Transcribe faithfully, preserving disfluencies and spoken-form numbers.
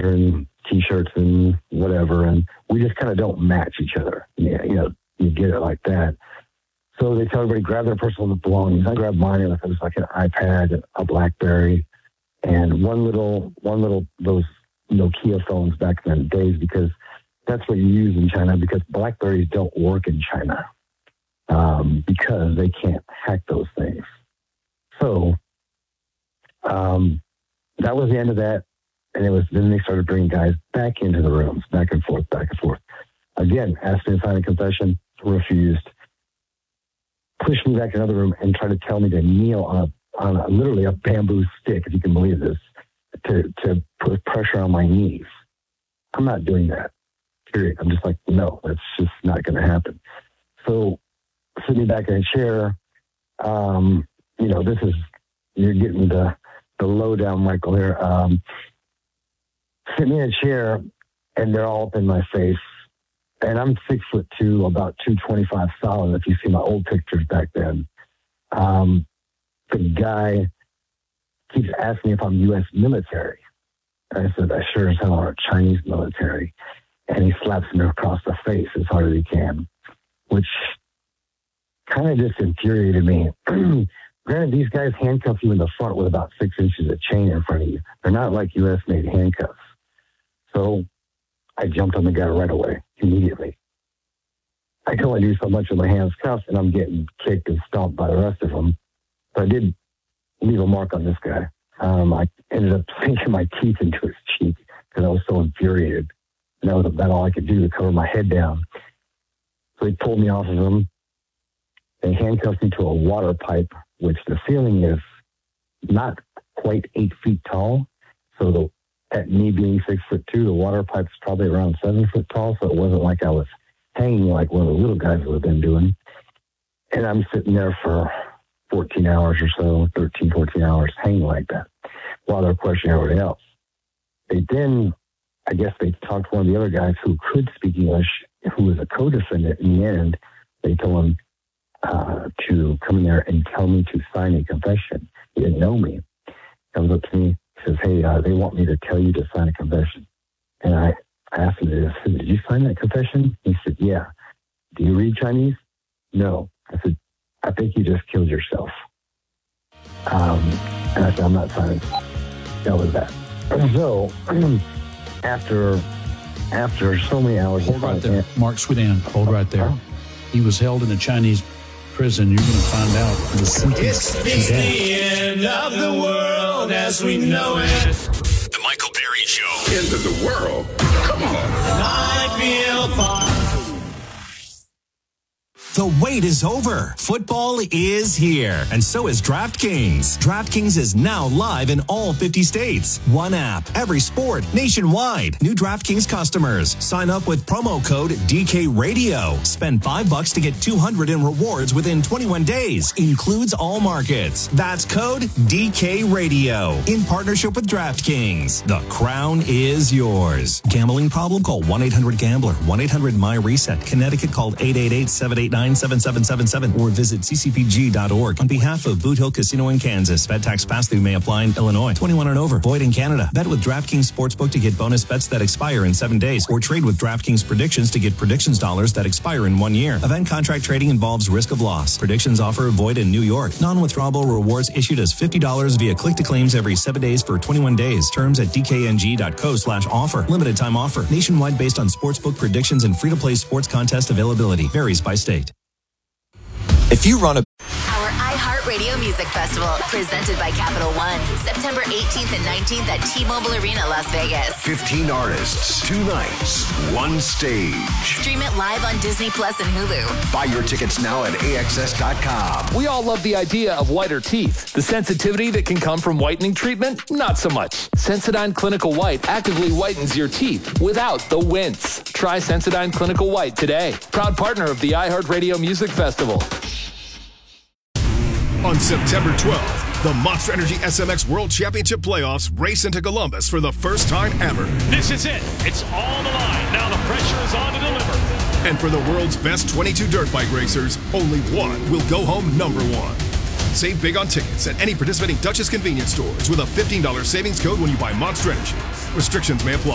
are in T-shirts and whatever, and we just kind of don't match each other. Yeah, you know, you get it like that. So they tell everybody grab their personal belongings. I grabbed mine. It was like an iPad, a BlackBerry, and one little, one little those Nokia phones back in the days, because that's what you use in China, because BlackBerries don't work in China um, because they can't hack those things. So um, that was the end of that. And it was, then they started bringing guys back into the rooms, back and forth, back and forth. Again, asked me to sign a confession, refused. Pushed me back in another room and tried to tell me to kneel on a, on a, literally a bamboo stick, if you can believe this, to, to put pressure on my knees. I'm not doing that, period. I'm just like, no, that's just not going to happen. So sitting back in a chair, um, you know, this is, you're getting the, the lowdown, Michael, here. Um, sitting in a chair, and they're all up in my face. And I'm six foot two, about two twenty-five solid, if you see my old pictures back then. Um, the guy keeps asking me if I'm U S military. And I said, I sure as hell are Chinese military. And he slaps me across the face as hard as he can, which kind of just infuriated me. Granted, these guys handcuff you in the front with about six inches of chain in front of you. They're not like U S-made handcuffs. So I jumped on the guy right away, immediately. I can only do so much with my hands cuffed, and I'm getting kicked and stomped by the rest of them. But I did leave a mark on this guy. Um, I ended up sinking my teeth into his cheek because I was so infuriated. And that was about all I could do to cover my head down. So he pulled me off of him. They handcuffed me to a water pipe, which the ceiling is not quite eight feet tall. So the at me being six foot two, the water pipe's probably around seven foot tall, so it wasn't like I was hanging like one of the little guys would have been doing. And I'm sitting there for fourteen hours or so, thirteen, fourteen hours, hanging like that, while they're questioning everybody else. They then, I guess they talked to one of the other guys who could speak English, who was a co-defendant. In the end, they told him uh, to come in there and tell me to sign a confession. He didn't know me. Comes up to me, says, hey, uh, they want me to tell you to sign a confession. And I asked him, I said, did you sign that confession? He said, yeah. Do you read Chinese? No. I said, I think you just killed yourself. Um, and I said, I'm not signing. That was that. So after after so many hours... Hold right there. Mark Sweetan, hold right there. Oh. He was held in a Chinese prison. You're going to find out the sentence. It's, it's the end of the world as we know it. The Michael Berry Show. End of the world? Come on. I feel fine. The wait is over. Football is here, and so is DraftKings. DraftKings is now live in all fifty states. One app, every sport, nationwide. New DraftKings customers. Sign up with promo code D K Radio. Spend five bucks to get two hundred in rewards within twenty-one days. Includes all markets. That's code D K Radio. In partnership with DraftKings. The crown is yours. Gambling problem? Call one eight hundred gambler. one eight hundred my reset. Connecticut, call eight eight eight, seven eight nine, seven seven seven seven or visit c c p g dot org. On behalf of Boot Hill Casino in Kansas, bet tax pass-through may apply in Illinois. twenty-one and over. Void in Canada. Bet with DraftKings Sportsbook to get bonus bets that expire in seven days, or trade with DraftKings Predictions to get predictions dollars that expire in one year. Event contract trading involves risk of loss. Predictions offer void in New York. Non-withdrawable rewards issued as fifty dollars via click-to-claims every seven days for twenty-one days. Terms at d k n g dot co slash offer. Limited time offer. Nationwide based on sportsbook predictions and free-to-play sports contest availability. Varies by state. If you run a Our iHeartRadio Music Festival, presented by Capital One, September eighteenth and nineteenth at T-Mobile Arena, Las Vegas. fifteen artists, two nights, one stage. Stream it live on Disney Plus and Hulu. Buy your tickets now at A X S dot com. We all love the idea of whiter teeth. The sensitivity that can come from whitening treatment, not so much. Sensodyne Clinical White actively whitens your teeth without the wince. Try Sensodyne Clinical White today. Proud partner of the iHeartRadio Music Festival. On September twelfth, the Monster Energy S M X World Championship Playoffs race into Columbus for the first time ever. This is it. It's all the line. Now the pressure is on to deliver. And for the world's best twenty-two dirt bike racers, only one will go home number one. Save big on tickets at any participating Dutchess convenience stores with a fifteen dollars savings code when you buy Monster Energy. Restrictions may apply.